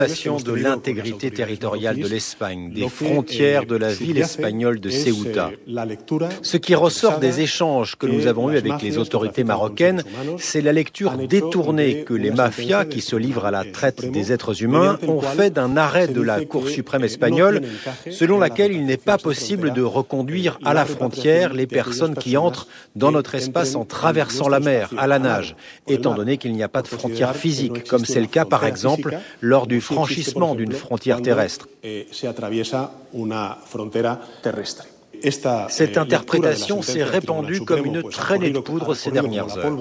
de l'intégrité territoriale de l'Espagne, des frontières de la ville espagnole de Ceuta. Ce qui ressort des échanges que nous avons eus avec les autorités marocaines, c'est la lecture détournée que les mafias qui se livrent à la traite des êtres humains ont fait d'un arrêt de la Cour suprême espagnole, selon laquelle il n'est pas possible de reconduire à la frontière les personnes qui entrent dans notre espace en traversant la mer, à la nage, étant donné qu'il n'y a pas de frontière physique, comme c'est le cas par exemple lors du franchissement d'une frontière terrestre. Cette interprétation s'est répandue comme une traînée de poudre ces dernières heures.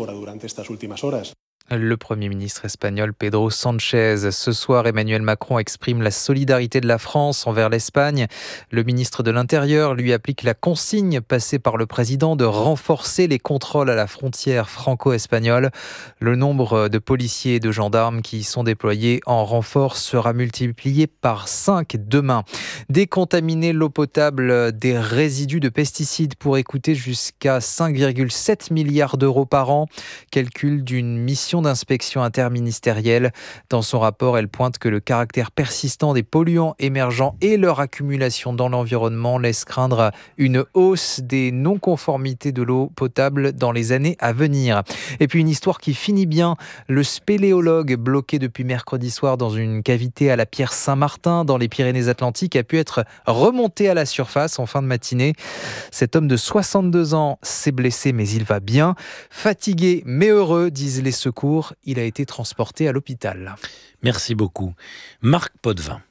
Le Premier ministre espagnol Pedro Sánchez. Ce soir, Emmanuel Macron exprime la solidarité de la France envers l'Espagne. Le ministre de l'Intérieur lui applique la consigne passée par le président de renforcer les contrôles à la frontière franco-espagnole. Le nombre de policiers et de gendarmes qui y sont déployés en renfort sera multiplié par 5 demain. Décontaminer l'eau potable des résidus de pesticides pourrait coûter jusqu'à 5,7 milliards d'euros par an. Calcul d'une mission d'inspection interministérielle. Dans son rapport, elle pointe que le caractère persistant des polluants émergents et leur accumulation dans l'environnement laisse craindre une hausse des non-conformités de l'eau potable dans les années à venir. Et puis une histoire qui finit bien. Le spéléologue bloqué depuis mercredi soir dans une cavité à la Pierre Saint-Martin dans les Pyrénées-Atlantiques a pu être remonté à la surface en fin de matinée. Cet homme de 62 ans s'est blessé mais il va bien. Fatigué mais heureux, disent les secours. Il a été transporté à l'hôpital. Merci beaucoup. Marc Potvin.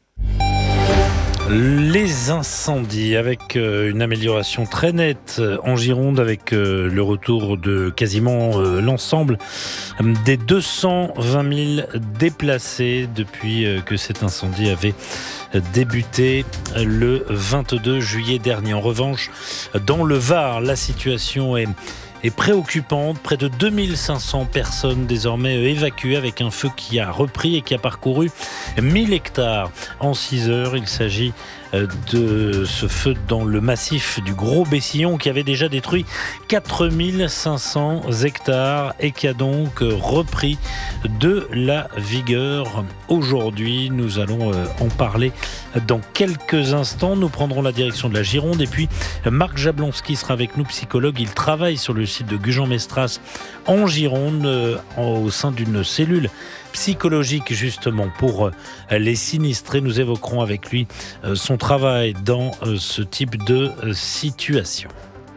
Les incendies avec une amélioration très nette en Gironde avec le retour de quasiment l'ensemble des 220 000 déplacés depuis que cet incendie avait débuté le 22 juillet dernier. En revanche, dans le Var, la situation est préoccupante. Près de 2500 personnes désormais évacuées avec un feu qui a repris et qui a parcouru 1000 hectares en 6 heures. Il s'agit de ce feu dans le massif du Gros Bessillon qui avait déjà détruit 4500 hectares et qui a donc repris de la vigueur aujourd'hui. Nous allons en parler dans quelques instants. Nous prendrons la direction de la Gironde et puis Marc Jablonski sera avec nous, psychologue. Il travaille sur le site de Gujan-Mestras en Gironde au sein d'une cellule psychologique justement pour les sinistrés. Nous évoquerons avec lui son travail dans ce type de situation.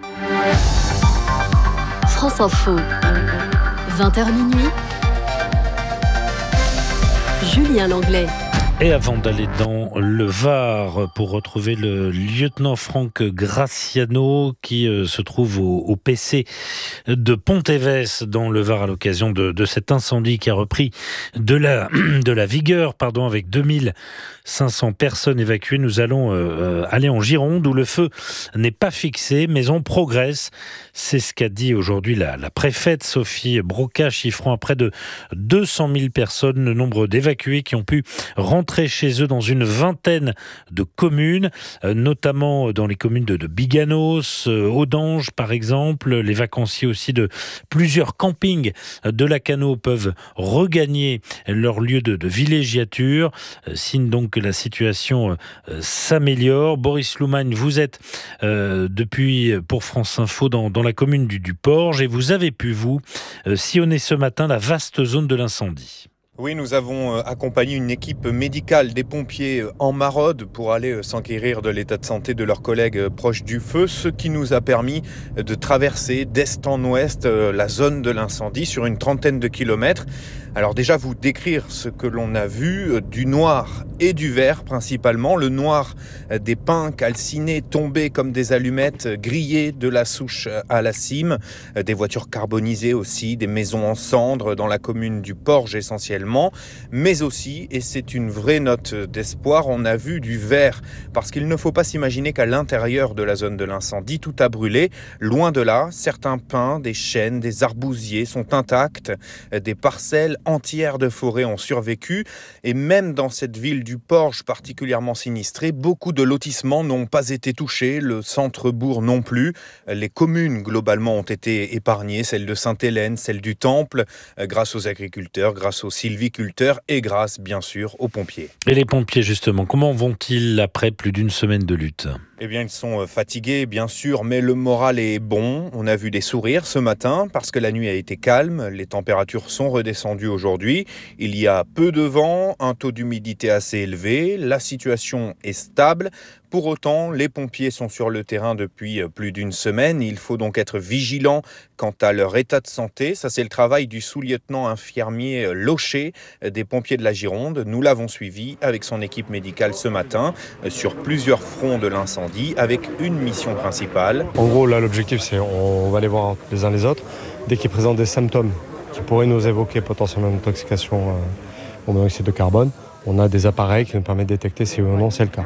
France Info, 20h minuit, Julien Langlais. Et avant d'aller dans le Var pour retrouver le lieutenant Franck Graciano qui se trouve au PC de Pont-Évès dans le Var à l'occasion de cet incendie qui a repris de la vigueur avec 2500 personnes évacuées. Nous allons aller en Gironde où le feu n'est pas fixé mais on progresse. C'est ce qu'a dit aujourd'hui la préfète Sophie Broca, chiffrant à près de 200 000 personnes le nombre d'évacués qui ont pu rentrer chez eux dans une vingtaine de communes, notamment dans les communes de Biganos, Audange par exemple. Les vacanciers aussi de plusieurs campings de Lacanau peuvent regagner leur lieu de villégiature, signe donc que la situation s'améliore. Boris Loumagne, vous êtes depuis pour France Info dans la commune du Porge et vous avez pu sillonner ce matin la vaste zone de l'incendie. Oui, nous avons accompagné une équipe médicale des pompiers en maraude pour aller s'enquérir de l'état de santé de leurs collègues proches du feu, ce qui nous a permis de traverser d'est en ouest la zone de l'incendie sur une trentaine de kilomètres. Alors déjà, vous décrire ce que l'on a vu, du noir et du vert principalement. Le noir des pins calcinés tombés comme des allumettes, grillés de la souche à la cime, des voitures carbonisées aussi, des maisons en cendres dans la commune du Porge essentiellement, mais aussi, et c'est une vraie note d'espoir, on a vu du vert, parce qu'il ne faut pas s'imaginer qu'à l'intérieur de la zone de l'incendie, tout a brûlé. Loin de là, certains pins, des chênes, des arbousiers sont intacts, des parcelles entières de forêts ont survécu. Et même dans cette ville du Porge particulièrement sinistrée, beaucoup de lotissements n'ont pas été touchés, le centre-bourg non plus. Les communes globalement ont été épargnées, celle de Sainte-Hélène, celle du Temple, grâce aux agriculteurs, grâce aux sylviculteurs et grâce bien sûr aux pompiers. Et les pompiers justement, comment vont-ils après plus d'une semaine de lutte ? Eh bien, ils sont fatigués, bien sûr, mais le moral est bon. On a vu des sourires ce matin parce que la nuit a été calme. Les températures sont redescendues aujourd'hui. Il y a peu de vent, un taux d'humidité assez élevé. La situation est stable. Pour autant, les pompiers sont sur le terrain depuis plus d'une semaine. Il faut donc être vigilant quant à leur état de santé. Ça, c'est le travail du sous-lieutenant infirmier Locher des pompiers de la Gironde. Nous l'avons suivi avec son équipe médicale ce matin sur plusieurs fronts de l'incendie avec une mission principale. En gros, là, l'objectif, c'est on va aller voir les uns les autres. Dès qu'ils présentent des symptômes qui pourraient nous évoquer potentiellement une intoxication au monoxyde de carbone, on a des appareils qui nous permettent de détecter si oui ou non c'est le cas.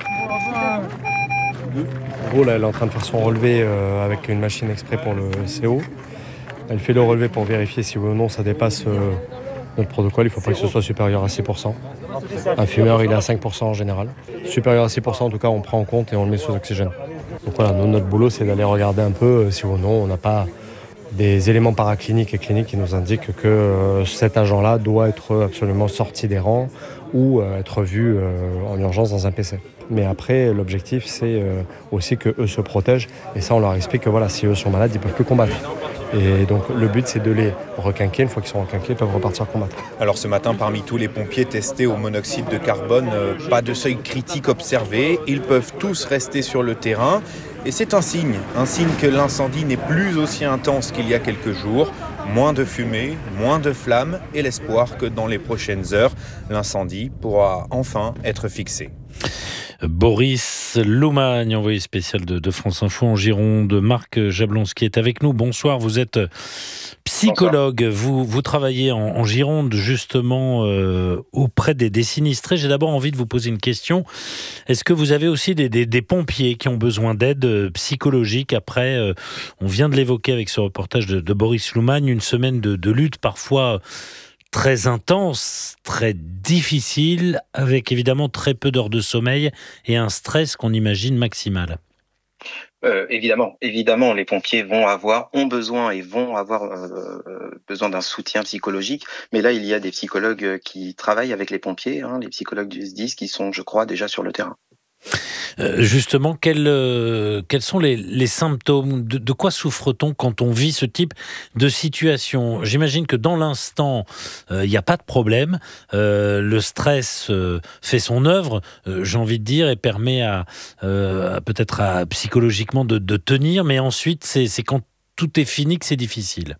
En gros, là, elle est en train de faire son relevé avec une machine exprès pour le CO. Elle fait le relevé pour vérifier si oui ou non ça dépasse notre protocole. Il ne faut pas que ce soit supérieur à 6%. Un fumeur, il est à 5% en général. Supérieur à 6%, en tout cas, on prend en compte et on le met sous oxygène. Donc voilà, notre boulot, c'est d'aller regarder un peu si oui ou non on n'a pas des éléments paracliniques et cliniques qui nous indiquent que cet agent-là doit être absolument sorti des rangs ou être vu en urgence dans un PC. Mais après, l'objectif, c'est aussi qu'eux se protègent. Et ça, on leur explique que voilà, si eux sont malades, ils ne peuvent plus combattre. Et donc, le but, c'est de les requinquer. Une fois qu'ils sont requinqués, ils peuvent repartir combattre. Alors ce matin, parmi tous les pompiers testés au monoxyde de carbone, pas de seuil critique observé. Ils peuvent tous rester sur le terrain. Et c'est un signe que l'incendie n'est plus aussi intense qu'il y a quelques jours. Moins de fumée, moins de flammes et l'espoir que dans les prochaines heures, l'incendie pourra enfin être fixé. Boris Loumagne, envoyé spécial de France Info en Gironde. Marc Jablonski est avec nous. Bonsoir, vous êtes psychologue. Vous travaillez en Gironde justement auprès des sinistrés. J'ai d'abord envie de vous poser une question. Est-ce que vous avez aussi des pompiers qui ont besoin d'aide psychologique après, on vient de l'évoquer avec ce reportage de Boris Loumagne, une semaine de lutte parfois très intense, très difficile, avec évidemment très peu d'heures de sommeil et un stress qu'on imagine maximal. Évidemment, les pompiers ont besoin d'un soutien psychologique. Mais là, il y a des psychologues qui travaillent avec les pompiers, les psychologues du SDIS qui sont, je crois, déjà sur le terrain. Justement, quels sont les symptômes ? De quoi souffre-t-on quand on vit ce type de situation ? J'imagine que dans l'instant, il n'y a pas de problème. Le stress fait son œuvre, j'ai envie de dire, et permet peut-être psychologiquement de tenir. Mais ensuite, c'est quand tout est fini que c'est difficile.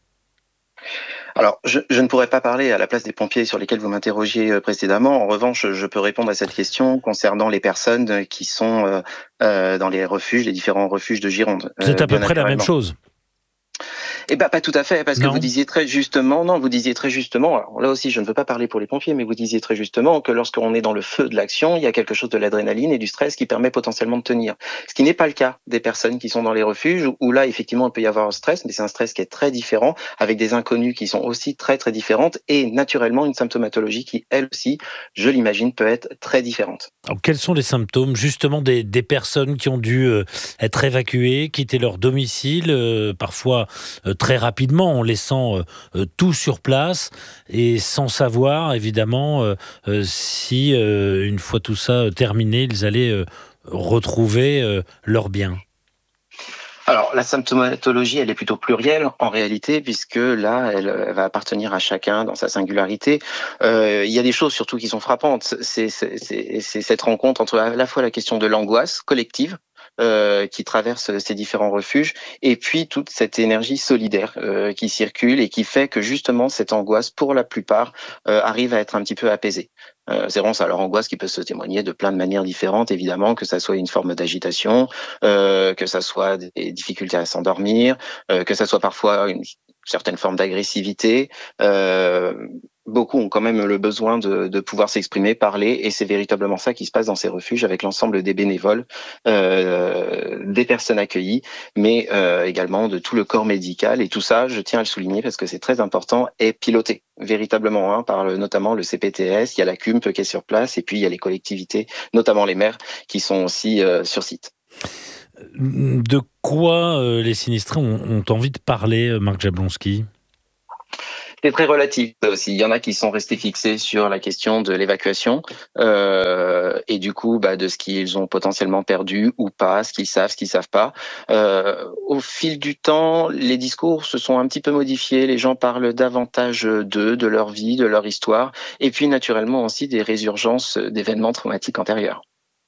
Alors, je ne pourrais pas parler à la place des pompiers sur lesquels vous m'interrogiez précédemment. En revanche, je peux répondre à cette question concernant les personnes qui sont dans les différents refuges de Gironde. C'est à peu près la même chose. Eh ben, pas tout à fait, parce que vous disiez très justement, alors là aussi, je ne veux pas parler pour les pompiers, mais vous disiez très justement que lorsqu'on est dans le feu de l'action, il y a quelque chose de l'adrénaline et du stress qui permet potentiellement de tenir. Ce qui n'est pas le cas des personnes qui sont dans les refuges, où là, effectivement, il peut y avoir un stress, mais c'est un stress qui est très différent, avec des inconnues qui sont aussi très, très différentes, et naturellement, une symptomatologie qui, elle aussi, je l'imagine, peut être très différente. Alors, quels sont les symptômes, justement, des personnes qui ont dû être évacuées, quitter leur domicile, parfois très rapidement, en laissant tout sur place et sans savoir, évidemment, si, une fois tout ça terminé, ils allaient retrouver leurs biens. Alors, la symptomatologie, elle est plutôt plurielle en réalité, puisque là, elle va appartenir à chacun dans sa singularité. Il y a des choses surtout qui sont frappantes. C'est cette rencontre entre à la fois la question de l'angoisse collective, qui traverse ces différents refuges, et puis toute cette énergie solidaire qui circule et qui fait que justement cette angoisse, pour la plupart, arrive à être un petit peu apaisée. C'est vraiment ça, leur angoisse qui peut se témoigner de plein de manières différentes, évidemment, que ça soit une forme d'agitation, que ça soit des difficultés à s'endormir, que ça soit parfois une certaine forme d'agressivité. beaucoup ont quand même le besoin de pouvoir s'exprimer, parler, et c'est véritablement ça qui se passe dans ces refuges avec l'ensemble des bénévoles, des personnes accueillies, mais également de tout le corps médical. Et tout ça, je tiens à le souligner parce que c'est très important, est piloté véritablement par notamment le CPTS. Il y a la CUMP qui est sur place, et puis il y a les collectivités, notamment les maires, qui sont aussi sur site. De quoi les sinistrés ont envie de parler, Marc Jablonski ? C'est très relatif aussi. Il y en a qui sont restés fixés sur la question de l'évacuation et du coup de ce qu'ils ont potentiellement perdu ou pas, ce qu'ils savent pas. Au fil du temps, les discours se sont un petit peu modifiés. Les gens parlent davantage d'eux, de leur vie, de leur histoire, et puis naturellement aussi des résurgences d'événements traumatiques antérieurs.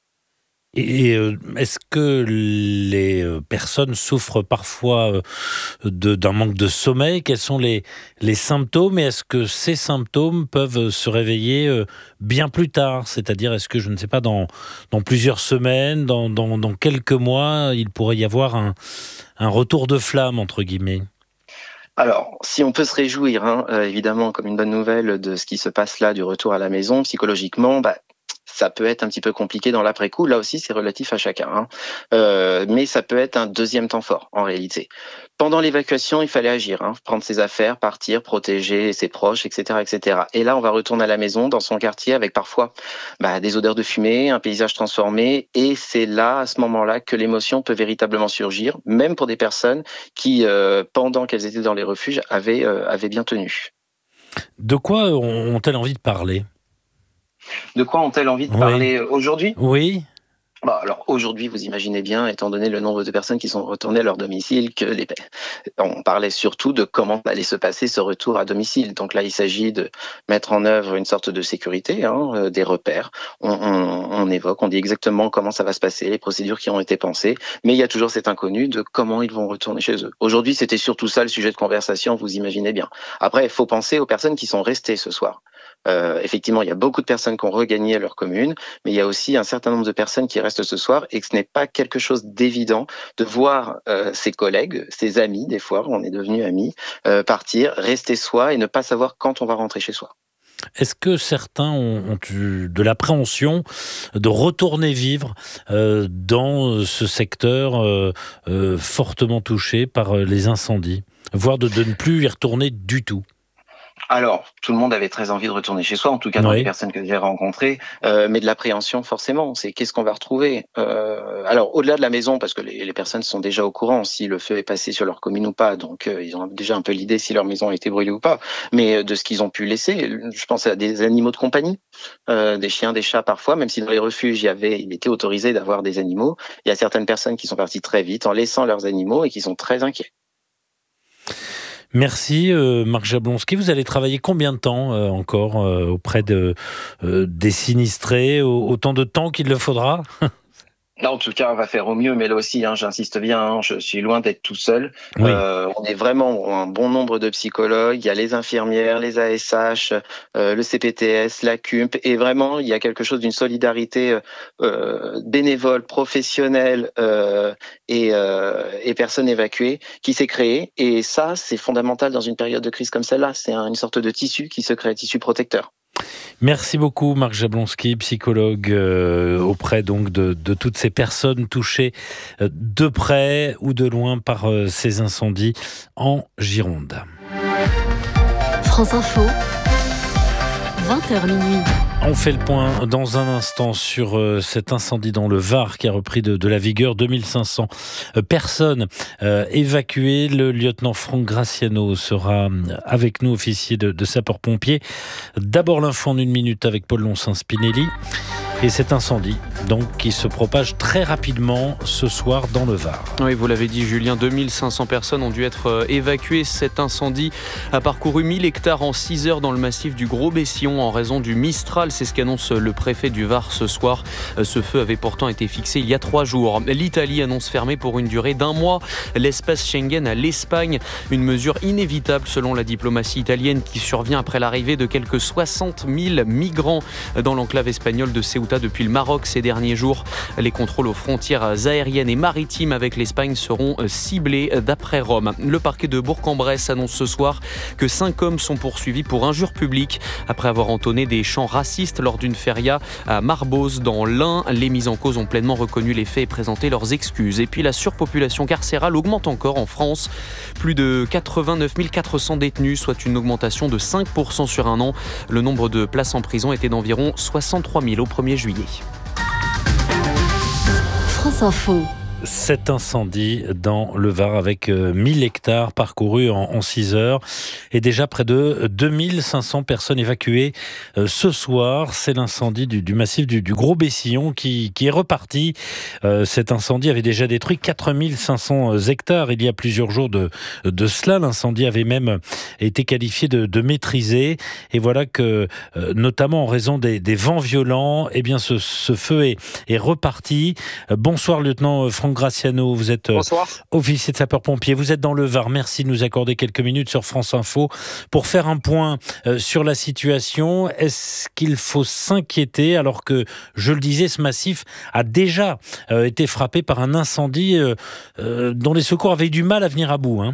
Et est-ce que les personnes souffrent parfois d'un manque de sommeil ? Quels sont les symptômes ? Et est-ce que ces symptômes peuvent se réveiller bien plus tard ? C'est-à-dire, est-ce que, je ne sais pas, dans plusieurs semaines, dans quelques mois, il pourrait y avoir un retour de flamme, entre guillemets ? Alors, si on peut se réjouir, évidemment, comme une bonne nouvelle de ce qui se passe là, du retour à la maison, psychologiquement, ça peut être un petit peu compliqué dans l'après-coup. Là aussi, c'est relatif à chacun. Mais ça peut être un deuxième temps fort, en réalité. Pendant l'évacuation, il fallait agir, prendre ses affaires, partir, protéger ses proches, etc., etc. Et là, on va retourner à la maison, dans son quartier, avec parfois des odeurs de fumée, un paysage transformé. Et c'est là, à ce moment-là, que l'émotion peut véritablement surgir, même pour des personnes qui, pendant qu'elles étaient dans les refuges, avaient bien tenu. De quoi ont-elles envie de parler ? De quoi ont-elles envie de parler aujourd'hui ? Oui. Alors aujourd'hui, vous imaginez bien, étant donné le nombre de personnes qui sont retournées à leur domicile, on parlait surtout de comment allait se passer ce retour à domicile. Donc là, il s'agit de mettre en œuvre une sorte de sécurité, des repères. On évoque, on dit exactement comment ça va se passer, les procédures qui ont été pensées, mais il y a toujours cet inconnu de comment ils vont retourner chez eux. Aujourd'hui, c'était surtout ça le sujet de conversation, vous imaginez bien. Après, il faut penser aux personnes qui sont restées ce soir. Effectivement, il y a beaucoup de personnes qui ont regagné leur commune, mais il y a aussi un certain nombre de personnes qui restent ce soir, et que ce n'est pas quelque chose d'évident de voir ses collègues, ses amis, des fois, on est devenus amis, partir, rester soi et ne pas savoir quand on va rentrer chez soi. Est-ce que certains ont eu de l'appréhension de retourner vivre dans ce secteur fortement touché par les incendies, voire de ne plus y retourner du tout ? Alors, tout le monde avait très envie de retourner chez soi, en tout cas dans les personnes que j'ai rencontrées, mais de l'appréhension forcément, c'est qu'est-ce qu'on va retrouver. Alors, au-delà de la maison, parce que les personnes sont déjà au courant si le feu est passé sur leur commune ou pas, donc ils ont déjà un peu l'idée si leur maison a été brûlée ou pas, mais de ce qu'ils ont pu laisser, je pense à des animaux de compagnie, des chiens, des chats parfois, même si dans les refuges il était autorisé d'avoir des animaux, il y a certaines personnes qui sont parties très vite en laissant leurs animaux et qui sont très inquiets. Merci Marc Jablonski. Vous allez travailler combien de temps encore auprès des sinistrés, autant de temps qu'il le faudra ? Là, en tout cas, on va faire au mieux, mais là aussi, j'insiste bien, je suis loin d'être tout seul. Oui. On est vraiment un bon nombre de psychologues. Il y a les infirmières, les ASH, le CPTS, la CUMP, et vraiment, il y a quelque chose d'une solidarité bénévole, professionnelle et personnes évacuées qui s'est créée. Et ça, c'est fondamental dans une période de crise comme celle-là. C'est une sorte de tissu qui se crée, un tissu protecteur. Merci beaucoup Marc Jablonski, psychologue auprès donc de toutes ces personnes touchées de près ou de loin par ces incendies en Gironde. France Info, 20h minuit. On fait le point dans un instant sur cet incendie dans le Var qui a repris de la vigueur. 2500 personnes évacuées. Le lieutenant Franck Graciano sera avec nous, officier de sapeurs-pompiers. D'abord l'info en 1 minute avec Paul Loncin-Spinelli. Et cet incendie, donc, qui se propage très rapidement ce soir dans le Var. Oui, vous l'avez dit, Julien, 2500 personnes ont dû être évacuées. Cet incendie a parcouru 1000 hectares en 6 heures dans le massif du Gros-Bessillon en raison du Mistral. C'est ce qu'annonce le préfet du Var ce soir. Ce feu avait pourtant été fixé il y a 3 jours. L'Italie annonce fermer pour une durée d'1 mois l'espace Schengen à l'Espagne. Une mesure inévitable selon la diplomatie italienne qui survient après l'arrivée de quelques 60 000 migrants dans l'enclave espagnole de Ceuta depuis le Maroc ces derniers derniers jours. Les contrôles aux frontières aériennes et maritimes avec l'Espagne seront ciblés d'après Rome. Le parquet de Bourg-en-Bresse annonce ce soir que 5 hommes sont poursuivis pour injure publique après avoir entonné des chants racistes lors d'une feria à Marboz dans l'Ain. Les mis en cause ont pleinement reconnu les faits et présenté leurs excuses. Et puis la surpopulation carcérale augmente encore en France. Plus de 89 400 détenus, soit une augmentation de 5% sur un an. Le nombre de places en prison était d'environ 63 000 au 1er juillet. France Info. Cet incendie dans le Var avec 1000 hectares parcourus en 6 heures et déjà près de 2500 personnes évacuées ce soir. C'est l'incendie du massif du Gros Bessillon qui est reparti. Cet incendie avait déjà détruit 4500 hectares il y a plusieurs jours de cela. L'incendie avait même été qualifié de maîtrisé. Et voilà que, notamment en raison des vents violents, eh bien ce feu est reparti. Bonsoir lieutenant Franck Graciano, vous êtes officier de sapeurs-pompiers, vous êtes dans le Var. Merci de nous accorder quelques minutes sur France Info pour faire un point sur la situation. Est-ce qu'il faut s'inquiéter alors que, je le disais, ce massif a déjà été frappé par un incendie dont les secours avaient eu du mal à venir à bout, hein?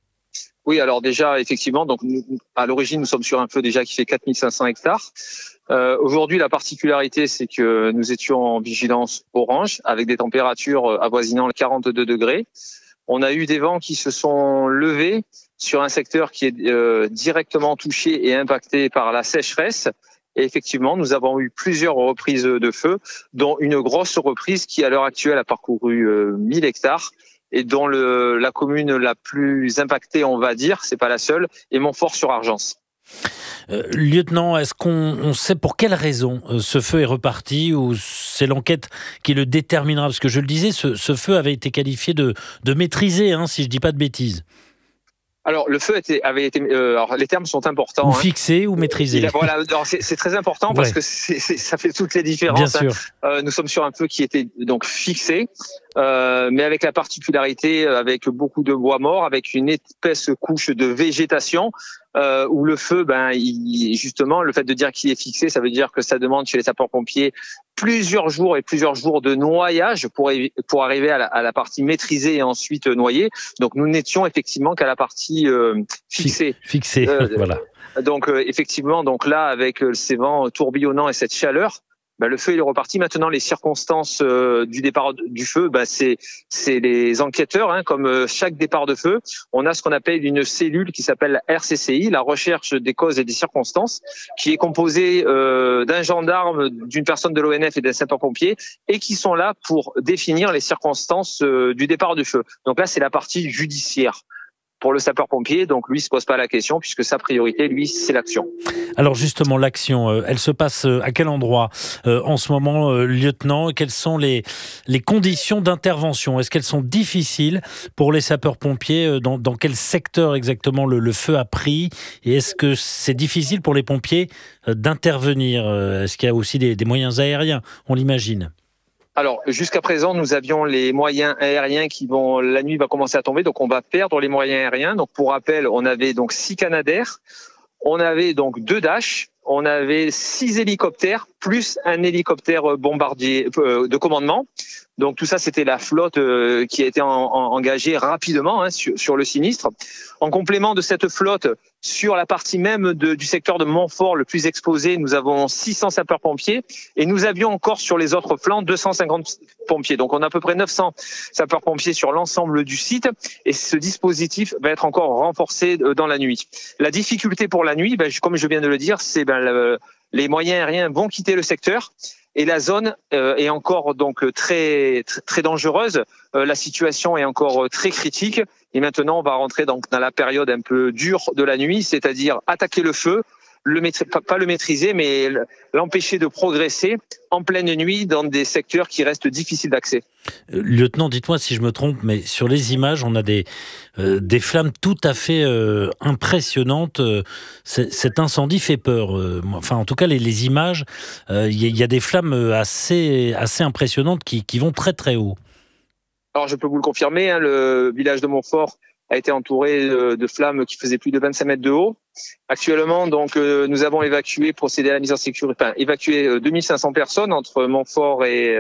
Oui, alors déjà, effectivement, donc à l'origine, nous sommes sur un feu déjà qui fait 4500 hectares. Aujourd'hui, la particularité, c'est que nous étions en vigilance orange avec des températures avoisinant les 42 degrés. On a eu des vents qui se sont levés sur un secteur qui est directement touché et impacté par la sécheresse. Et effectivement, nous avons eu plusieurs reprises de feu, dont une grosse reprise qui, à l'heure actuelle, a parcouru 1000 hectares. Et dont la commune la plus impactée, on va dire, c'est pas la seule, est Montfort-sur-Argence. Lieutenant, est-ce qu'on sait pour quelle raison ce feu est reparti ou c'est l'enquête qui le déterminera? Parce que je le disais, ce feu avait été qualifié de maîtrisé, hein, si je dis pas de bêtises. Alors, le feu avait été. Alors, les termes sont importants. Ou fixé ou maîtrisé. Voilà, c'est très important parce que ça fait toutes les différences. Bien sûr. Nous sommes sur un feu qui était donc fixé, mais avec la particularité, avec beaucoup de bois mort, avec une épaisse couche de végétation. Où le feu, justement, le fait de dire qu'il est fixé, ça veut dire que ça demande chez les sapeurs-pompiers plusieurs jours de noyage pour arriver à la partie maîtrisée et ensuite noyée. Donc nous n'étions effectivement qu'à la partie fixée. Fixée, voilà. Donc effectivement, donc là avec ces vents tourbillonnants et cette chaleur, le feu il est reparti. Maintenant, les circonstances du départ du feu, c'est les enquêteurs, comme chaque départ de feu, on a ce qu'on appelle une cellule qui s'appelle RCCI, la recherche des causes et des circonstances, qui est composée d'un gendarme, d'une personne de l'ONF et d'un sapeur-pompier, et qui sont là pour définir les circonstances du départ du feu. Donc là, c'est la partie judiciaire. Pour le sapeur-pompier, donc lui, il se pose pas la question puisque sa priorité, lui, c'est l'action. Alors justement, l'action, elle se passe à quel endroit en ce moment, lieutenant? Quelles sont les conditions d'intervention? Est-ce qu'elles sont difficiles pour les sapeurs-pompiers? Dans quel secteur exactement le feu a pris? Et est-ce que c'est difficile pour les pompiers d'intervenir? Est-ce qu'il y a aussi des moyens aériens? On l'imagine. Alors, jusqu'à présent, nous avions les moyens aériens la nuit va commencer à tomber, donc on va perdre les moyens aériens. Donc, pour rappel, on avait donc 6 Canadair, on avait donc 2 Dash, on avait 6 hélicoptères, plus un hélicoptère bombardier de commandement. Donc tout ça, c'était la flotte qui a été engagée rapidement sur le sinistre. En complément de cette flotte, sur la partie même du secteur de Montfort, le plus exposé, nous avons 600 sapeurs-pompiers et nous avions encore sur les autres flancs 250 pompiers. Donc on a à peu près 900 sapeurs-pompiers sur l'ensemble du site et ce dispositif va être encore renforcé dans la nuit. La difficulté pour la nuit, comme je viens de le dire, c'est les moyens aériens vont quitter le secteur. Et la zone est encore donc très très dangereuse. La situation est encore très critique. Et maintenant, on va rentrer donc dans la période un peu dure de la nuit, c'est-à-dire attaquer le feu, pas le maîtriser, mais l'empêcher de progresser en pleine nuit dans des secteurs qui restent difficiles d'accès. Lieutenant, dites-moi si je me trompe, mais sur les images, on a des flammes tout à fait impressionnantes. Cet incendie fait peur. Enfin, en tout cas, les images, il y a des flammes assez impressionnantes qui vont très très haut. Alors, je peux vous le confirmer, le village de Montfort a été entouré de flammes qui faisaient plus de 25 mètres de haut. Actuellement, donc, nous avons procédé à la mise en sécurité, évacué 2500 personnes entre Montfort et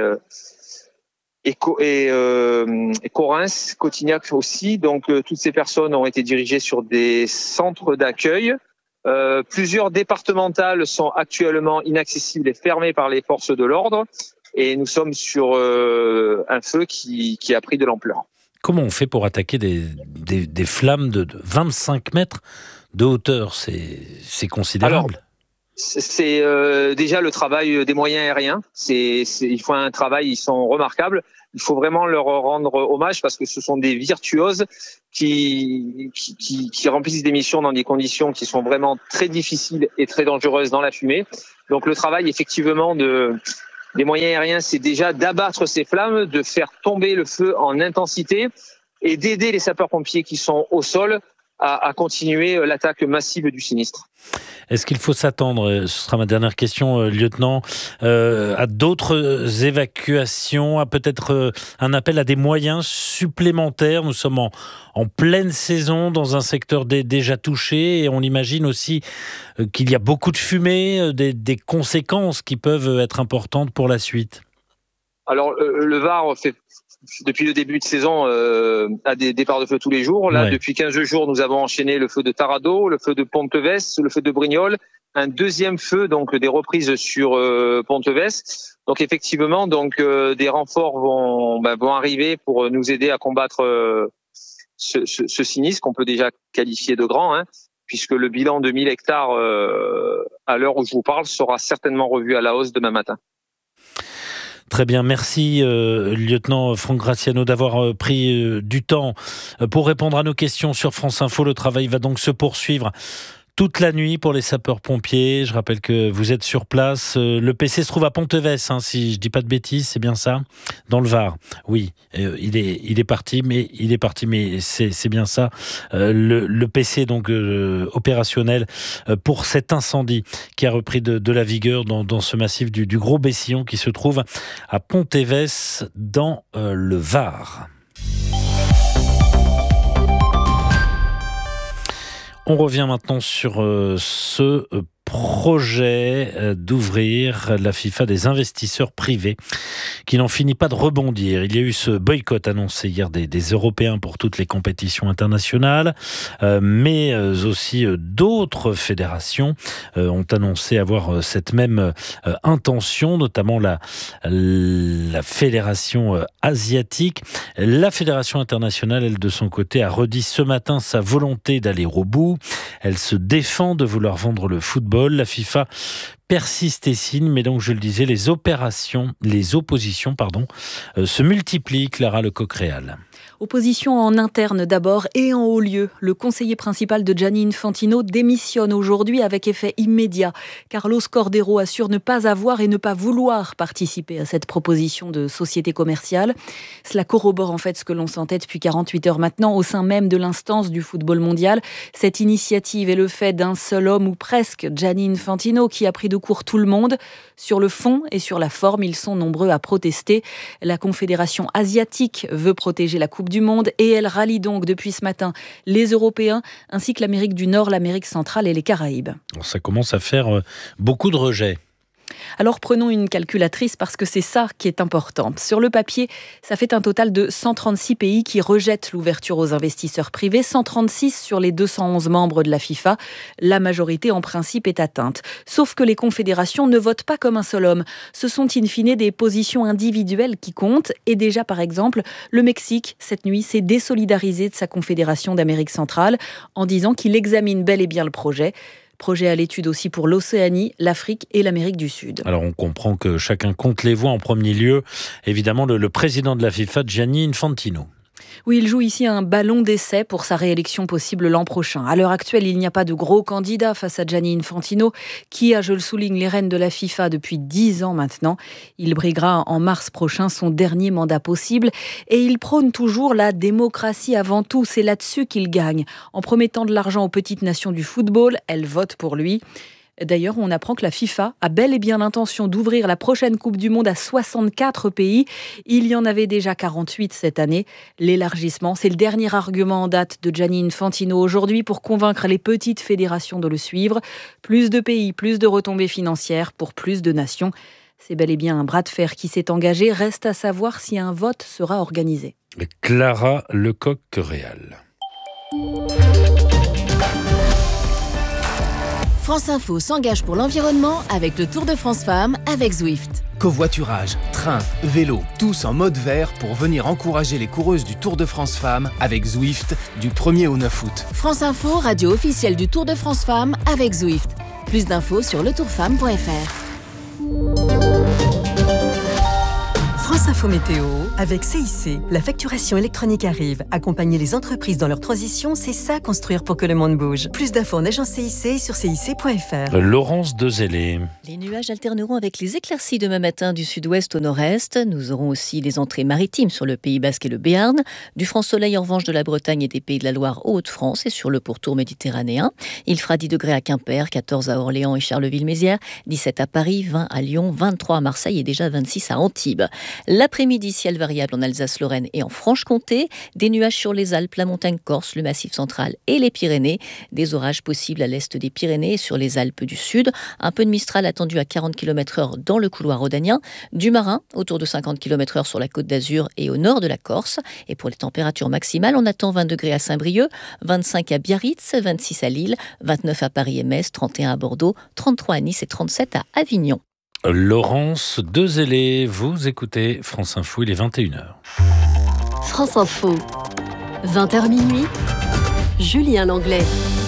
Correns, Cotignac aussi. Donc, toutes ces personnes ont été dirigées sur des centres d'accueil. Plusieurs départementales sont actuellement inaccessibles et fermées par les forces de l'ordre. Et nous sommes sur un feu qui a pris de l'ampleur. Comment on fait pour attaquer des flammes de 25 mètres de hauteur ? C'est considérable. Alors, c'est déjà le travail des moyens aériens. Ils font un travail, ils sont remarquables. Il faut vraiment leur rendre hommage parce que ce sont des virtuoses qui remplissent des missions dans des conditions qui sont vraiment très difficiles et très dangereuses dans la fumée. Donc le travail effectivement des moyens aériens, c'est déjà d'abattre ces flammes, de faire tomber le feu en intensité et d'aider les sapeurs-pompiers qui sont au sol à continuer l'attaque massive du sinistre. Est-ce qu'il faut s'attendre, ce sera ma dernière question, lieutenant, à d'autres évacuations, à peut-être un appel à des moyens supplémentaires ? Nous sommes en pleine saison dans un secteur déjà touché et on imagine aussi qu'il y a beaucoup de fumée, des conséquences qui peuvent être importantes pour la suite. Alors, le Var fait depuis le début de saison à des départs de feu tous les jours. Là, Depuis 15 jours, nous avons enchaîné le feu de Tarado, le feu de Ponteves, le feu de Brignoles, un deuxième feu, donc des reprises sur Ponteves. Donc effectivement, des renforts vont arriver pour nous aider à combattre ce sinistre qu'on peut déjà qualifier de grand, puisque le bilan de 1000 hectares à l'heure où je vous parle sera certainement revu à la hausse demain matin. Très bien, merci lieutenant Franck Graziano d'avoir pris du temps pour répondre à nos questions sur France Info. Le travail va donc se poursuivre toute la nuit pour les sapeurs-pompiers. Je rappelle que vous êtes sur place. Le PC se trouve à Ponteves, si je dis pas de bêtises, c'est bien ça, dans le Var. Oui, il est parti, mais c'est bien ça. Le PC donc opérationnel pour cet incendie qui a repris de la vigueur dans ce massif du Gros Bessillon qui se trouve à Ponteves dans le Var. On revient maintenant sur ce projet d'ouvrir la FIFA des investisseurs privés qui n'en finit pas de rebondir. Il y a eu ce boycott annoncé hier des Européens pour toutes les compétitions internationales, mais aussi d'autres fédérations ont annoncé avoir cette même intention, notamment la fédération asiatique. La fédération internationale, elle, de son côté, a redit ce matin sa volonté d'aller au bout. Elle se défend de vouloir vendre le football. La FIFA persiste et signe, mais donc je le disais, les oppositions, se multiplient, Clara Lecoq-Réal. Opposition en interne d'abord et en haut lieu. Le conseiller principal de Gianni Infantino démissionne aujourd'hui avec effet immédiat. Carlos Cordeiro assure ne pas avoir et ne pas vouloir participer à cette proposition de société commerciale. Cela corrobore en fait ce que l'on sentait depuis 48 heures maintenant au sein même de l'instance du football mondial. Cette initiative est le fait d'un seul homme ou presque, Gianni Infantino, qui a pris de court tout le monde. Sur le fond et sur la forme, ils sont nombreux à protester. La Confédération asiatique veut protéger la Coupe du Monde et elle rallie donc depuis ce matin les Européens ainsi que l'Amérique du Nord, l'Amérique centrale et les Caraïbes. Ça commence à faire beaucoup de rejets. Alors prenons une calculatrice parce que c'est ça qui est important. Sur le papier, ça fait un total de 136 pays qui rejettent l'ouverture aux investisseurs privés, 136 sur les 211 membres de la FIFA. La majorité en principe est atteinte. Sauf que les confédérations ne votent pas comme un seul homme. Ce sont in fine des positions individuelles qui comptent. Et déjà par exemple, le Mexique, cette nuit, s'est désolidarisé de sa confédération d'Amérique centrale en disant qu'il examine bel et bien le projet. Projet à l'étude aussi pour l'Océanie, l'Afrique et l'Amérique du Sud. Alors on comprend que chacun compte les voix en premier lieu. Évidemment, le président de la FIFA, Gianni Infantino. Oui, il joue ici un ballon d'essai pour sa réélection possible l'an prochain. À l'heure actuelle, il n'y a pas de gros candidat face à Gianni Infantino, qui a, je le souligne, les rênes de la FIFA depuis 10 ans maintenant. Il briguera en mars prochain son dernier mandat possible et il prône toujours la démocratie avant tout. C'est là-dessus qu'il gagne. En promettant de l'argent aux petites nations du football, elles votent pour lui. D'ailleurs, on apprend que la FIFA a bel et bien l'intention d'ouvrir la prochaine Coupe du Monde à 64 pays. Il y en avait déjà 48 cette année. L'élargissement, c'est le dernier argument en date de Gianni Infantino aujourd'hui pour convaincre les petites fédérations de le suivre. Plus de pays, plus de retombées financières pour plus de nations. C'est bel et bien un bras de fer qui s'est engagé. Reste à savoir si un vote sera organisé. Clara Lecoq-Réal. France Info s'engage pour l'environnement avec le Tour de France Femmes avec Zwift. Covoiturage, train, vélo, tous en mode vert pour venir encourager les coureuses du Tour de France Femmes avec Zwift du 1er au 9 août. France Info, radio officielle du Tour de France Femmes avec Zwift. Plus d'infos sur letourfemme.fr. France Info Météo, avec CIC, la facturation électronique arrive. Accompagner les entreprises dans leur transition, c'est ça construire pour que le monde bouge. Plus d'infos en agence CIC et sur cic.fr. Laurence Dezellé. Les nuages alterneront avec les éclaircies demain matin du sud-ouest au nord-est. Nous aurons aussi les entrées maritimes sur le Pays Basque et le Béarn. Du franc soleil en revanche de la Bretagne et des Pays de la Loire aux Hauts-de-France et sur le pourtour méditerranéen. Il fera 10 degrés à Quimper, 14 à Orléans et Charleville-Mézières, 17 à Paris, 20 à Lyon, 23 à Marseille et déjà 26 à Antibes. L'après-midi, ciel variable en Alsace-Lorraine et en Franche-Comté. Des nuages sur les Alpes, la montagne corse, le Massif central et les Pyrénées. Des orages possibles à l'est des Pyrénées et sur les Alpes du Sud. Un peu de Mistral attendu à 40 km/h dans le couloir rhodanien. Du marin, autour de 50 km/h sur la Côte d'Azur et au nord de la Corse. Et pour les températures maximales, on attend 20 degrés à Saint-Brieuc, 25 à Biarritz, 26 à Lille, 29 à Paris et Metz, 31 à Bordeaux, 33 à Nice et 37 à Avignon. Laurence Dezellé, vous écoutez France Info, il est 21h. France Info, 20h minuit, Julien Langlais.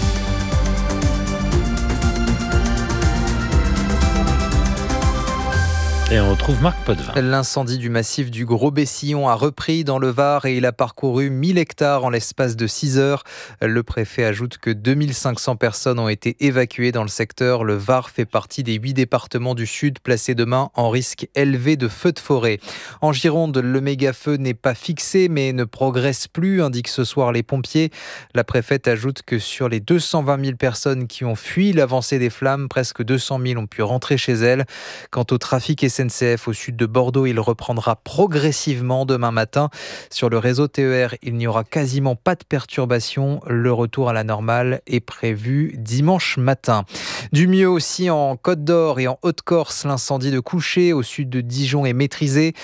Et on retrouve Marc Potvin. L'incendie du massif du Gros-Bessillon a repris dans le Var et il a parcouru 1000 hectares en l'espace de 6 heures. Le préfet ajoute que 2500 personnes ont été évacuées dans le secteur. Le Var fait partie des 8 départements du Sud placés demain en risque élevé de feux de forêt. En Gironde, le méga-feu n'est pas fixé mais ne progresse plus, indiquent ce soir les pompiers. La préfète ajoute que sur les 220 000 personnes qui ont fui l'avancée des flammes, presque 200 000 ont pu rentrer chez elles. Quant au trafic SNCF au sud de Bordeaux, il reprendra progressivement demain matin. Sur le réseau TER, il n'y aura quasiment pas de perturbation. Le retour à la normale est prévu dimanche matin. Du mieux aussi en Côte d'Or et en Haute-Corse, l'incendie de Couché au sud de Dijon est maîtrisé.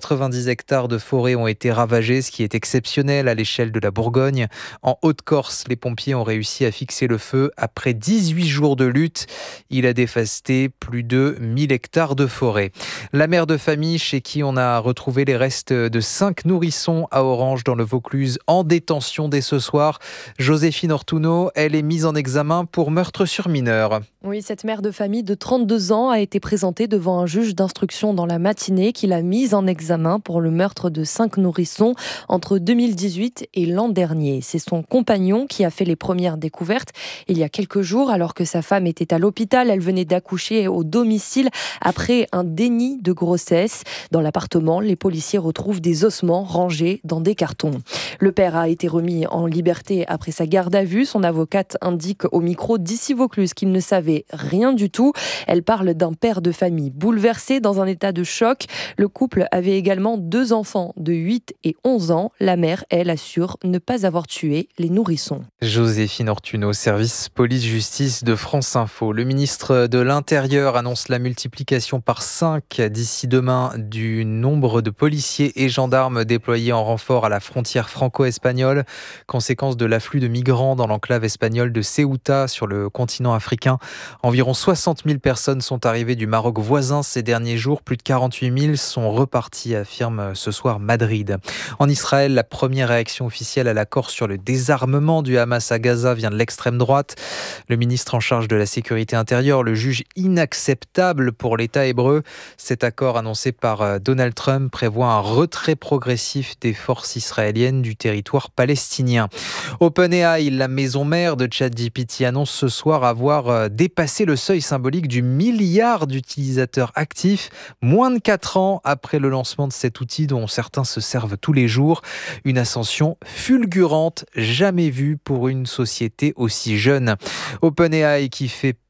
90 hectares de forêt ont été ravagés, ce qui est exceptionnel à l'échelle de la Bourgogne. En Haute-Corse, les pompiers ont réussi à fixer le feu après 18 jours de lutte. Il a dévasté plus de 1000 hectares de forêt. La mère de famille chez qui on a retrouvé les restes de 5 nourrissons à Orange dans le Vaucluse en détention dès ce soir. Joséphine Ortuno, elle est mise en examen pour meurtre sur mineur. Oui, cette mère de famille de 32 ans a été présentée devant un juge d'instruction dans la matinée qui l'a mise en examen pour le meurtre de 5 nourrissons entre 2018 et l'an dernier. C'est son compagnon qui a fait les premières découvertes il y a quelques jours alors que sa femme était à l'hôpital. Elle venait d'accoucher au domicile après un déni de grossesse. Dans l'appartement, les policiers retrouvent des ossements rangés dans des cartons. Le père a été remis en liberté après sa garde à vue. Son avocate indique au micro d'Ici Vaucluse qu'il ne savait rien du tout. Elle parle d'un père de famille bouleversé dans un état de choc. Le couple avait également 2 enfants de 8 et 11 ans. La mère, elle, assure ne pas avoir tué les nourrissons. Joséphine Ortuno, service police-justice de France Info. Le ministre de l'Intérieur annonce la multiplication par 5 d'ici demain du nombre de policiers et gendarmes déployés en renfort à la frontière franco-espagnole. Conséquence de l'afflux de migrants dans l'enclave espagnole de Ceuta sur le continent africain. Environ 60 000 personnes sont arrivées du Maroc voisin ces derniers jours. Plus de 48 000 sont repartis, affirme ce soir Madrid. En Israël, la première réaction officielle à l'accord sur le désarmement du Hamas à Gaza vient de l'extrême droite. Le ministre en charge de la sécurité intérieure le juge inacceptable pour l'État hébreu. Cet accord annoncé par Donald Trump prévoit un retrait progressif des forces israéliennes du territoire palestinien. OpenAI, la maison mère de ChatGPT, annonce ce soir avoir dépassé le seuil symbolique du milliard d'utilisateurs actifs, moins de 4 ans après le lancement de cet outil dont certains se servent tous les jours. Une ascension fulgurante, jamais vue pour une société aussi jeune. OpenAI qui fait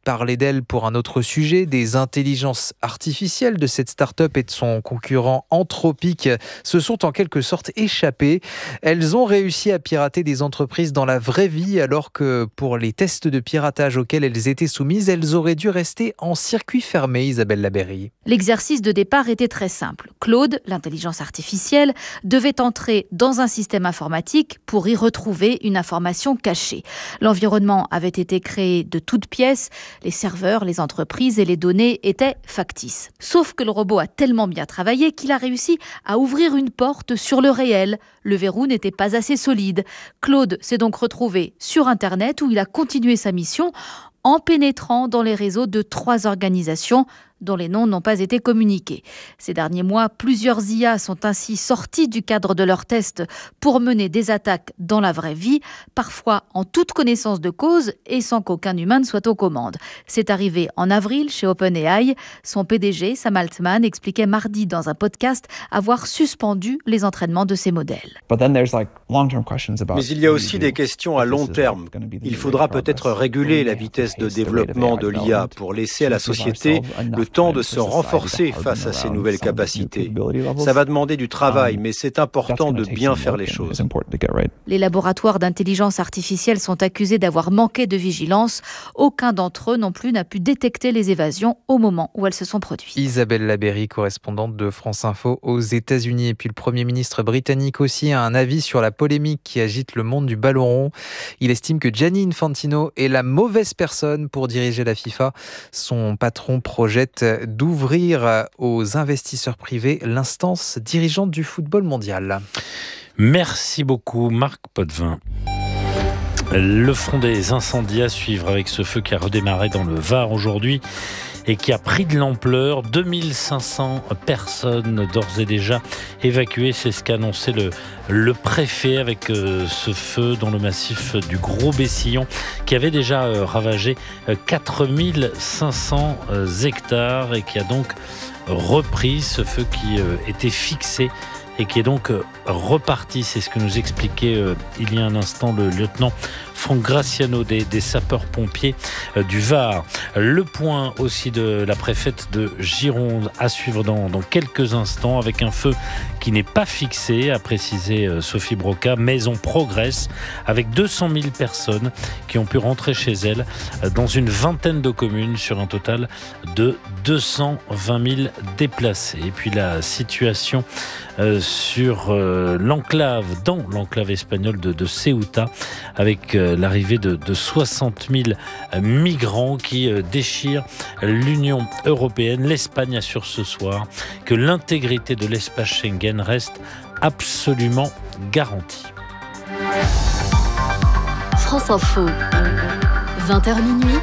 parler d'elle pour un autre sujet, des intelligences artificielles de cette start-up et de son concurrent Anthropic se sont en quelque sorte échappées. Elles ont réussi à pirater des entreprises dans la vraie vie, alors que pour les tests de piratage auxquels elles étaient soumises, elles auraient dû rester en circuit fermé, Isabelle Labeyrie. L'exercice de départ était très simple. Claude, l'intelligence artificielle, devait entrer dans un système informatique pour y retrouver une information cachée. L'environnement avait été créé de toutes pièces, les serveurs, les entreprises et les données étaient factices. Sauf que le robot a tellement bien travaillé qu'il a réussi à ouvrir une porte sur le réel. Le verrou n'était pas assez solide. Claude s'est donc retrouvé sur Internet où il a continué sa mission en pénétrant dans les réseaux de 3 organisations dont les noms n'ont pas été communiqués. Ces derniers mois, plusieurs IA sont ainsi sortis du cadre de leurs tests pour mener des attaques dans la vraie vie, parfois en toute connaissance de cause et sans qu'aucun humain ne soit aux commandes. C'est arrivé en avril chez OpenAI. Son PDG, Sam Altman, expliquait mardi dans un podcast avoir suspendu les entraînements de ces modèles. Mais il y a aussi des questions à long terme. Il faudra peut-être réguler la vitesse de développement de l'IA pour laisser à la société le temps de se renforcer face à ces nouvelles capacités. Ça va demander du travail, mais c'est important de bien faire les choses. Les laboratoires d'intelligence artificielle sont accusés d'avoir manqué de vigilance. Aucun d'entre eux non plus n'a pu détecter les évasions au moment où elles se sont produites. Isabelle Labeyrie, correspondante de France Info aux États-Unis. Et puis le Premier ministre britannique aussi a un avis sur la polémique qui agite le monde du ballon rond. Il estime que Gianni Infantino est la mauvaise personne pour diriger la FIFA. Son patron projette d'ouvrir aux investisseurs privés l'instance dirigeante du football mondial. Merci beaucoup Marc Potvin. Le front des incendies à suivre avec ce feu qui a redémarré dans le Var aujourd'hui et qui a pris de l'ampleur. 2500 personnes d'ores et déjà évacuées, c'est ce qu'a annoncé le préfet avec ce feu dans le massif du Gros-Bessillon qui avait déjà ravagé 4500 hectares et qui a donc repris ce feu qui était fixé et qui est donc reparti. C'est ce que nous expliquait il y a un instant le lieutenant Franck Graciano des sapeurs-pompiers du Var. Le point aussi de la préfète de Gironde à suivre dans quelques instants avec un feu qui n'est pas fixé, a précisé Sophie Broca, mais on progresse avec 200 000 personnes qui ont pu rentrer chez elles dans une vingtaine de communes sur un total de 220 000 déplacés. Et puis la situation sur dans l'enclave espagnole de Ceuta avec l'arrivée de 60 000 migrants qui déchirent l'Union européenne. L'Espagne assure ce soir que l'intégrité de l'espace Schengen reste absolument garantie. France Info, 20h minuit,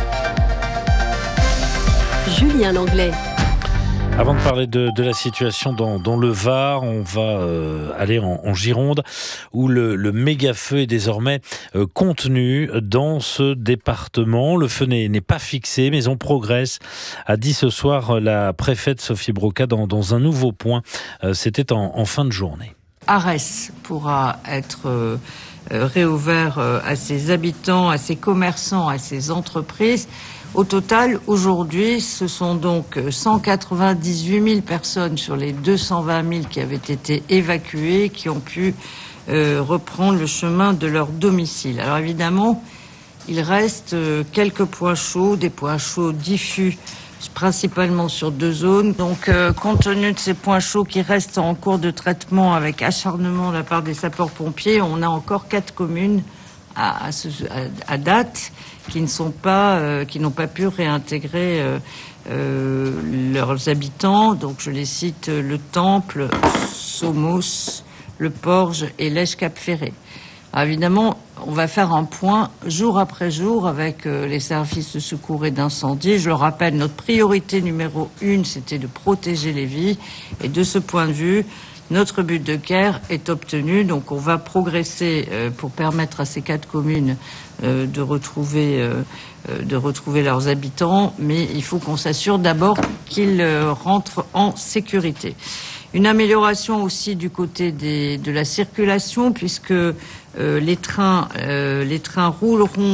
Julien Langlais. Avant de parler de la situation dans le Var, on va aller en Gironde où le méga-feu est désormais contenu dans ce département. Le feu n'est pas fixé, mais on progresse, a dit ce soir la préfète Sophie Broca dans un nouveau point. C'était en fin de journée. Arès pourra être réouvert à ses habitants, à ses commerçants, à ses entreprises. Au total, aujourd'hui, ce sont donc 198 000 personnes sur les 220 000 qui avaient été évacuées, qui ont pu reprendre le chemin de leur domicile. Alors évidemment, il reste quelques points chauds, des points chauds diffus, principalement sur 2 zones. Donc, compte tenu de ces points chauds qui restent en cours de traitement avec acharnement de la part des sapeurs-pompiers, on a encore 4 communes à date qui n'ont pas pu réintégrer leurs habitants. Donc je les cite: le Temple, Somos, le Porge et l'Èche-Cap-Ferré. Alors évidemment, on va faire un point jour après jour avec les services de secours et d'incendie. Je le rappelle, notre priorité numéro 1, c'était de protéger les vies. Et de ce point de vue, notre but de guerre est obtenu. Donc on va progresser pour permettre à ces 4 communes de retrouver leurs habitants. Mais il faut qu'on s'assure d'abord qu'ils rentrent en sécurité. Une amélioration aussi du côté de la circulation, puisque les trains rouleront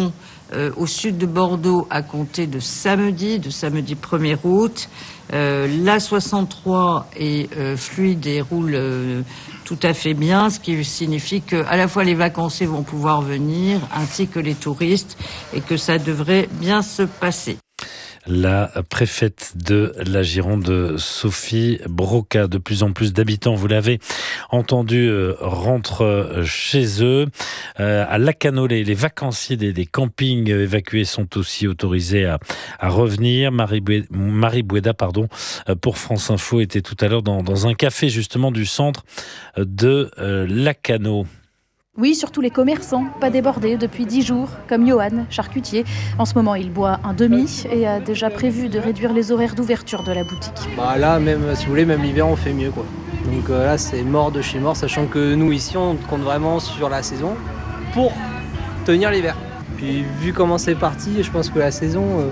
au sud de Bordeaux à compter de samedi 1er août. La 63 est fluide et roule tout à fait bien, ce qui signifie que à la fois les vacanciers vont pouvoir venir ainsi que les touristes et que ça devrait bien se passer. La préfète de la Gironde, Sophie Broca. De plus en plus d'habitants, vous l'avez entendu, rentrent chez eux. À Lacano, les vacanciers des campings évacués sont aussi autorisés à revenir. Marie Boueda, pour France Info, était tout à l'heure dans un café justement du centre de Lacano. Oui, surtout les commerçants, pas débordés depuis 10 jours, comme Johan, charcutier. En ce moment, il boit un demi et a déjà prévu de réduire les horaires d'ouverture de la boutique. Là, même si vous voulez, même l'hiver, on fait mieux, quoi. Donc là, c'est mort de chez mort, sachant que nous, ici, on compte vraiment sur la saison pour tenir l'hiver. Puis, vu comment c'est parti, je pense que la saison,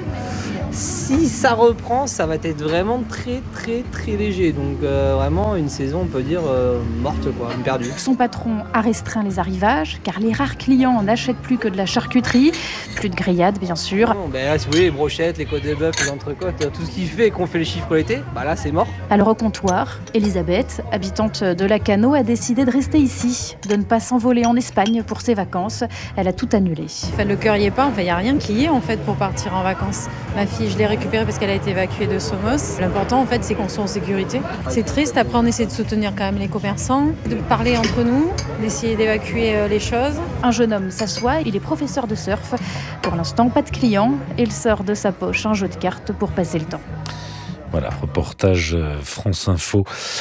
si ça reprend, ça va être vraiment très, très, très léger. Donc vraiment, une saison, on peut dire, morte, quoi, perdue. Son patron a restreint les arrivages, car les rares clients n'achètent plus que de la charcuterie. Plus de grillades, bien sûr. Non, là, si vous voulez, les brochettes, les côtes de bœuf, les entrecôtes, tout ce qui fait qu'on fait les chiffres l'été, là, c'est mort. Alors au comptoir, Elisabeth, habitante de Lacano, a décidé de rester ici, de ne pas s'envoler en Espagne pour ses vacances. Elle a tout annulé. Le cœur y est pas, il n'y a rien qui y est en fait pour partir en vacances. Ma fille, je l'ai récupérée parce qu'elle a été évacuée de Somos. L'important en fait, c'est qu'on soit en sécurité. C'est triste, après on essaie de soutenir quand même les commerçants, de parler entre nous, d'essayer d'évacuer les choses. Un jeune homme s'assoit, il est professeur de surf. Pour l'instant, pas de clients. Il sort de sa poche un jeu de cartes pour passer le temps. Voilà, reportage France Info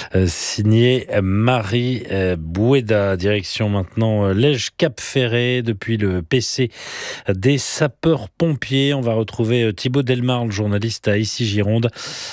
signé Marie Boueda. Direction maintenant Lège-Cap-Ferré depuis le PC des sapeurs-pompiers. On va retrouver Thibaut Delmar, le journaliste à Ici Gironde,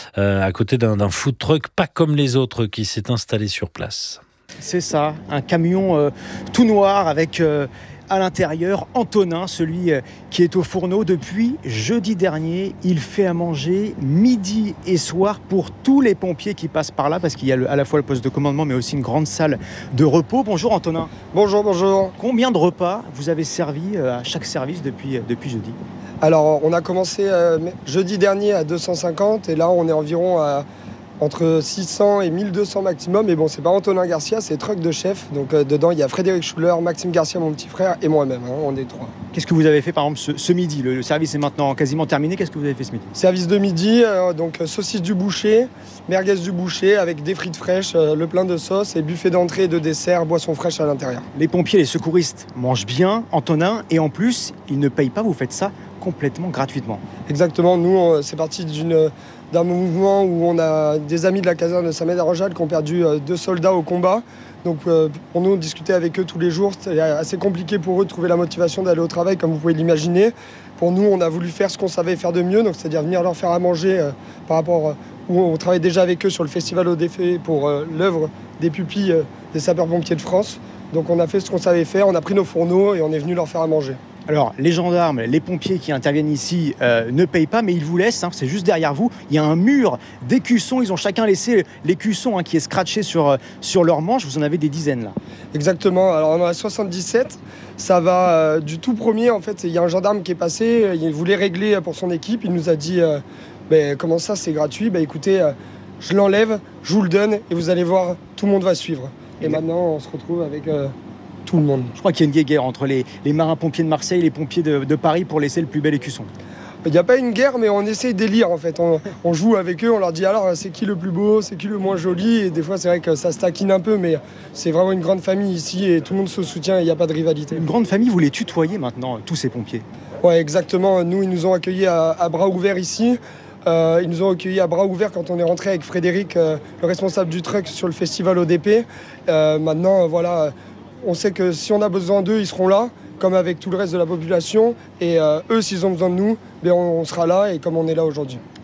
à côté d'un food truck pas comme les autres qui s'est installé sur place. C'est ça, un camion tout noir avec à l'intérieur Antonin, celui qui est au fourneau depuis jeudi dernier. Il fait à manger midi et soir pour tous les pompiers qui passent par là, parce qu'il y a à la fois le poste de commandement mais aussi une grande salle de repos. Bonjour Antonin. Bonjour. Combien de repas vous avez servi à chaque service depuis jeudi ? Alors on a commencé jeudi dernier à 250 et là on est environ à entre 600 et 1200 maximum. Mais bon, c'est pas Antonin Garcia, c'est truck de chef. Donc dedans, il y a Frédéric Schuller, Maxime Garcia, mon petit frère, et moi-même. On est 3. Qu'est-ce que vous avez fait par exemple ce midi ? Le service est maintenant quasiment terminé. Qu'est-ce que vous avez fait ce midi ? Service de midi, donc saucisse du boucher, merguez du boucher avec des frites fraîches, le plein de sauce et buffet d'entrée et de dessert, boisson fraîche à l'intérieur. Les pompiers, les secouristes mangent bien, Antonin, et en plus, ils ne payent pas, vous faites ça complètement gratuitement. Exactement, nous, c'est parti d'un mouvement où on a des amis de la caserne de Saint-Médard-en-Jalles qui ont perdu 2 soldats au combat. Donc pour nous, discuter avec eux tous les jours, c'est assez compliqué pour eux de trouver la motivation d'aller au travail, comme vous pouvez l'imaginer. Pour nous, on a voulu faire ce qu'on savait faire de mieux, donc c'est-à-dire venir leur faire à manger par rapport où on travaille déjà avec eux sur le Festival au Défait pour l'œuvre des pupilles des sapeurs-pompiers de France. Donc on a fait ce qu'on savait faire, on a pris nos fourneaux et on est venu leur faire à manger. Alors, les gendarmes, les pompiers qui interviennent ici ne payent pas, mais ils vous laissent, c'est juste derrière vous. Il y a un mur d'écussons, ils ont chacun laissé l'écusson qui est scratché sur leur manche. Vous en avez des dizaines là. Exactement, alors on en a 77. Ça va du tout premier, en fait, il y a un gendarme qui est passé, il voulait régler pour son équipe. Il nous a dit, comment ça, c'est gratuit ? Écoutez, je l'enlève, je vous le donne et vous allez voir, tout le monde va suivre. Et maintenant, on se retrouve avec tout le monde. Je crois qu'il y a une guerre entre les marins-pompiers de Marseille et les pompiers de Paris pour laisser le plus bel écusson. Il n'y a pas une guerre, mais on essaye d'élire en fait. On joue avec eux, on leur dit alors c'est qui le plus beau, c'est qui le moins joli. Et des fois c'est vrai que ça se taquine un peu, mais c'est vraiment une grande famille ici et tout le monde se soutient et il n'y a pas de rivalité. Une grande famille, vous les tutoyez maintenant, tous ces pompiers ? Ouais, exactement. Nous, ils nous ont accueillis à bras ouverts ici. Ils nous ont accueillis à bras ouverts quand on est rentré avec Frédéric, le responsable du truck sur le festival ODP. Maintenant, voilà, on sait que si on a besoin d'eux, ils seront là, comme avec tout le reste de la population. Et eux, s'ils ont besoin de nous, on sera là et comme on est là aujourd'hui.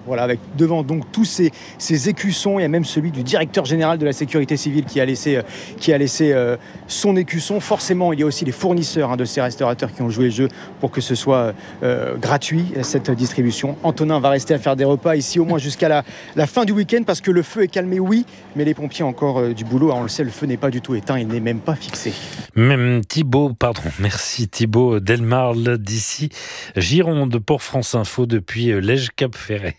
Voilà, avec devant donc tous ces écussons, il y a même celui du directeur général de la sécurité civile qui a laissé son écusson. Forcément, il y a aussi les fournisseurs de ces restaurateurs qui ont joué le jeu pour que ce soit gratuit, cette distribution. Antonin va rester à faire des repas ici au moins jusqu'à la fin du week-end parce que le feu est calmé, oui, mais les pompiers ont encore du boulot. On le sait, le feu n'est pas du tout éteint, il n'est même pas fixé. Merci Thibaut Delmarle d'ici Gironde pour France Info depuis Lège-Cap-Ferret.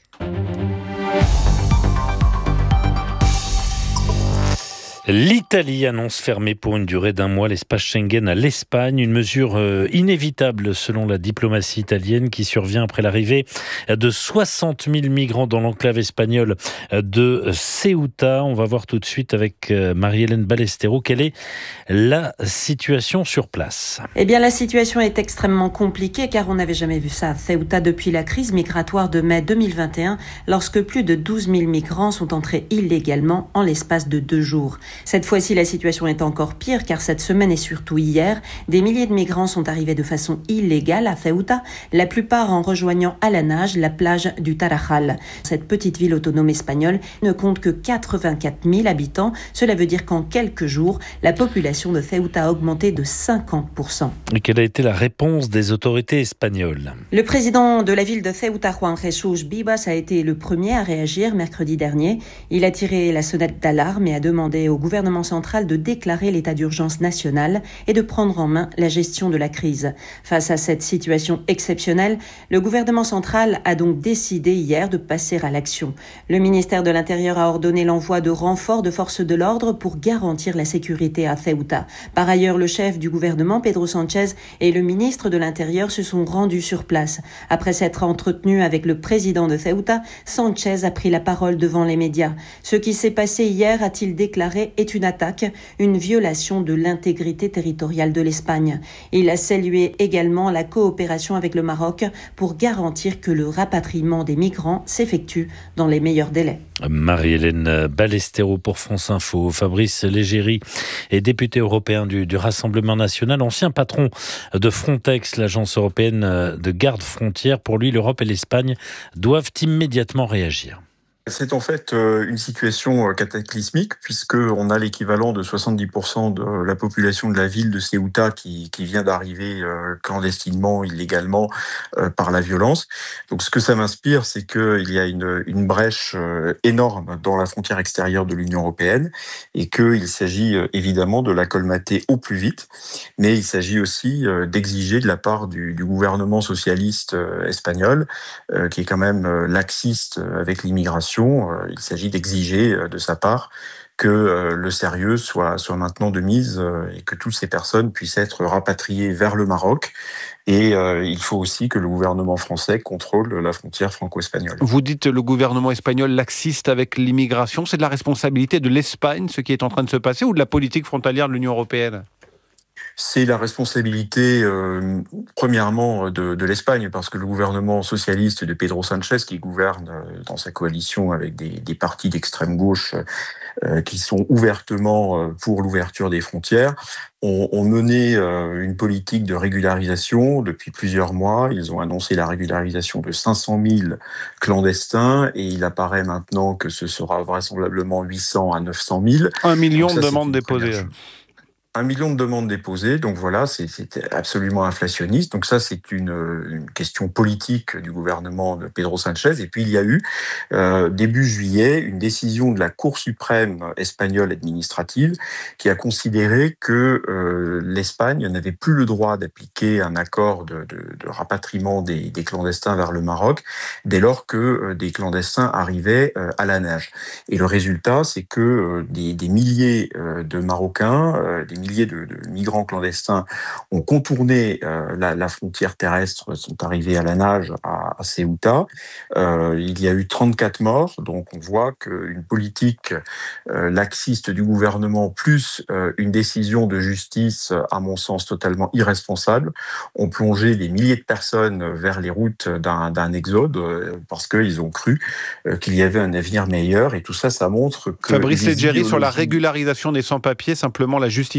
L'Italie annonce fermer pour une durée d'1 mois l'espace Schengen à l'Espagne, une mesure inévitable selon la diplomatie italienne qui survient après l'arrivée de 60 000 migrants dans l'enclave espagnole de Ceuta. On va voir tout de suite avec Marie-Hélène Ballestero quelle est la situation sur place. Eh bien, la situation est extrêmement compliquée car on n'avait jamais vu ça à Ceuta depuis la crise migratoire de mai 2021 lorsque plus de 12 000 migrants sont entrés illégalement en l'espace de 2 jours. Cette fois-ci, la situation est encore pire car cette semaine et surtout hier, des milliers de migrants sont arrivés de façon illégale à Ceuta, la plupart en rejoignant à la nage la plage du Tarajal. Cette petite ville autonome espagnole ne compte que 84 000 habitants. Cela veut dire qu'en quelques jours, la population de Ceuta a augmenté de 50%. Et quelle a été la réponse des autorités espagnoles ? Le président de la ville de Ceuta, Juan Jesús Vivas, a été le premier à réagir mercredi dernier. Il a tiré la sonnette d'alarme et a demandé au gouvernement central de déclarer l'état d'urgence national et de prendre en main la gestion de la crise. Face à cette situation exceptionnelle, le gouvernement central a donc décidé hier de passer à l'action. Le ministère de l'Intérieur a ordonné l'envoi de renforts de forces de l'ordre pour garantir la sécurité à Ceuta. Par ailleurs, le chef du gouvernement, Pedro Sánchez, et le ministre de l'Intérieur se sont rendus sur place. Après s'être entretenu avec le président de Ceuta, Sánchez a pris la parole devant les médias. Ce qui s'est passé hier, a-t-il déclaré, est une attaque, une violation de l'intégrité territoriale de l'Espagne. Il a salué également la coopération avec le Maroc pour garantir que le rapatriement des migrants s'effectue dans les meilleurs délais. Marie-Hélène Ballestero pour France Info. Fabrice Légéry est député européen du Rassemblement national, ancien patron de Frontex, l'agence européenne de garde-frontières. Pour lui, l'Europe et l'Espagne doivent immédiatement réagir. C'est en fait une situation cataclysmique puisqu'on a l'équivalent de 70% de la population de la ville de Ceuta qui vient d'arriver clandestinement, illégalement, par la violence. Donc ce que ça m'inspire, c'est qu'il y a une brèche énorme dans la frontière extérieure de l'Union européenne et qu'il s'agit évidemment de la colmater au plus vite, mais il s'agit aussi d'exiger de la part du gouvernement socialiste espagnol, qui est quand même laxiste avec l'immigration. Il s'agit d'exiger de sa part que le sérieux soit maintenant de mise et que toutes ces personnes puissent être rapatriées vers le Maroc. Et il faut aussi que le gouvernement français contrôle la frontière franco-espagnole. Vous dites le gouvernement espagnol laxiste avec l'immigration, c'est de la responsabilité de l'Espagne, ce qui est en train de se passer, ou de la politique frontalière de l'Union européenne ? C'est la responsabilité, premièrement, de l'Espagne, parce que le gouvernement socialiste de Pedro Sánchez, qui gouverne dans sa coalition avec des partis d'extrême gauche qui sont ouvertement pour l'ouverture des frontières, ont mené une politique de régularisation depuis plusieurs mois. Ils ont annoncé la régularisation de 500 000 clandestins et il apparaît maintenant que ce sera vraisemblablement 800 à 900 000. 1 million de demandes déposées. 1 million de demandes déposées, donc voilà, c'est absolument inflationniste. Donc ça, c'est une question politique du gouvernement de Pedro Sánchez. Et puis il y a eu, début juillet, une décision de la Cour suprême espagnole administrative qui a considéré que l'Espagne n'avait plus le droit d'appliquer un accord de rapatriement des clandestins vers le Maroc dès lors que des clandestins arrivaient à la nage. Et le résultat, c'est que des milliers de Marocains, des milliers de migrants clandestins ont contourné la frontière terrestre, sont arrivés à la nage à Ceuta. Il y a eu 34 morts, donc on voit qu'une politique laxiste du gouvernement plus une décision de justice, à mon sens totalement irresponsable, ont plongé des milliers de personnes vers les routes d'un exode parce qu'ils ont cru qu'il y avait un avenir meilleur et tout ça, ça montre que... Fabrice Légéry, sur la régularisation des sans-papiers, simplement la justification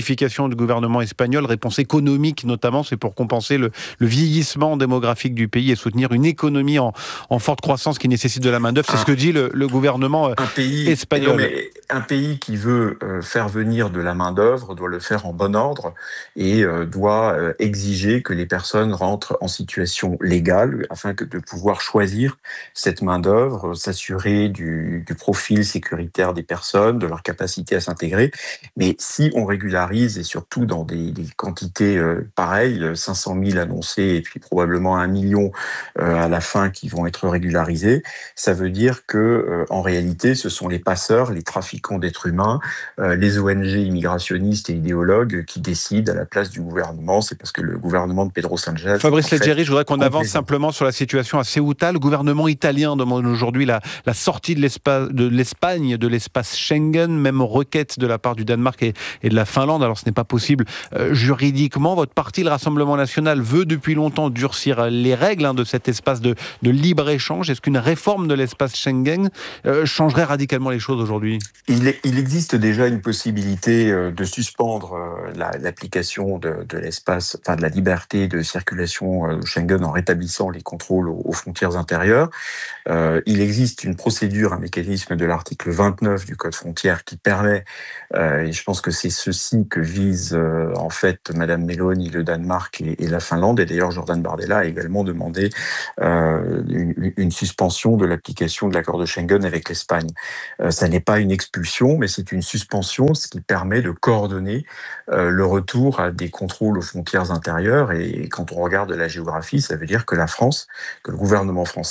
justification du gouvernement espagnol, réponse économique notamment, c'est pour compenser le vieillissement démographique du pays et soutenir une économie en forte croissance qui nécessite de la main-d'œuvre. C'est ce que dit le gouvernement espagnol. Un pays qui veut faire venir de la main-d'œuvre doit le faire en bon ordre et doit exiger que les personnes rentrent en situation légale afin de pouvoir choisir cette main-d'œuvre, s'assurer du profil sécuritaire des personnes, de leur capacité à s'intégrer. Mais si on régularise, et surtout dans des quantités pareilles, 500 000 annoncés et puis probablement 1 million à la fin qui vont être régularisés, ça veut dire que en réalité, ce sont les passeurs, les trafiquants d'êtres humains, les ONG immigrationnistes et idéologues qui décident à la place du gouvernement. C'est parce que le gouvernement de Pedro Sánchez... Fabrice Leggeri, je voudrais qu'on avance simplement sur la situation à Ceuta. Le gouvernement italien demande aujourd'hui la sortie de l'Espagne, de l'espace Schengen, même requête de la part du Danemark et de la Finlande. Alors ce n'est pas possible juridiquement. Votre parti, le Rassemblement national, veut depuis longtemps durcir les règles de cet espace de libre-échange. Est-ce qu'une réforme de l'espace Schengen changerait radicalement les choses aujourd'hui ? Il existe déjà une possibilité de suspendre l'application de l'espace, enfin de la liberté de circulation Schengen en rétablissant les contrôles aux frontières intérieures. Il existe une procédure, un mécanisme de l'article 29 du Code frontière qui permet, et je pense que c'est ceci que vise en fait Madame Meloni, le Danemark et la Finlande, et d'ailleurs Jordan Bardella a également demandé une suspension de l'application de l'accord de Schengen avec l'Espagne. Ça n'est pas une expulsion, mais c'est une suspension, ce qui permet de coordonner le retour à des contrôles aux frontières intérieures. Et quand on regarde la géographie, ça veut dire que la France, que le gouvernement français